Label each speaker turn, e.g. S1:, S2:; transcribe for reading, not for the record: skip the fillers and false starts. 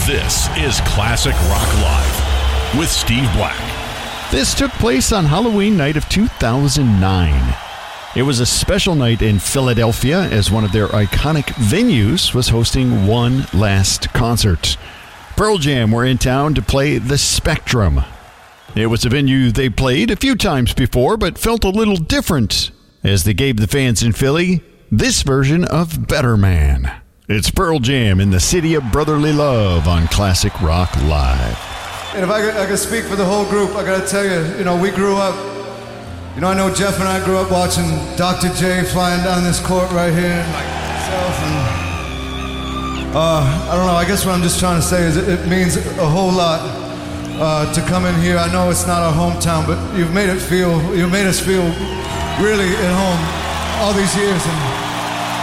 S1: This is Classic Rock Live with Steve Black.
S2: This took place on Halloween night of 2009. It was a special night in Philadelphia as one of their iconic venues was hosting one last concert. Pearl Jam were in town to play the Spectrum. It was a venue they played a few times before, but felt a little different as they gave the fans in Philly this version of Better Man. It's Pearl Jam in the City of Brotherly Love on Classic Rock Live.
S3: And if I could speak for the whole group, I gotta tell you, we grew up, I know Jeff and I grew up watching Dr. J flying down this court right here, and like myself, and I don't know, I guess what I'm just trying to say is it means a whole lot to come in here. I know it's not our hometown, but you've made us feel really at home all these years. And